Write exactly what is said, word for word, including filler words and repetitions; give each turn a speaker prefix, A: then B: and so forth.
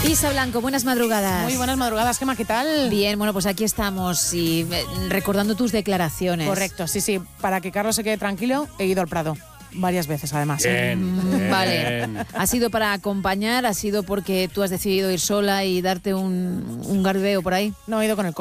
A: Isa Blanco, buenas madrugadas.
B: Muy buenas madrugadas, Gemma, ¿qué tal?
A: Bien, bueno, pues aquí estamos y eh, recordando tus declaraciones.
B: Correcto, sí, sí. Para que Carlos se quede tranquilo, he ido al Prado. Varias veces, además. ¿eh?
C: Bien,
A: Mm,
C: bien.
A: Vale. ¿Ha sido para acompañar? ¿Ha sido porque tú has decidido ir sola y darte un, un garbeo por ahí?
B: No, he ido con el coche.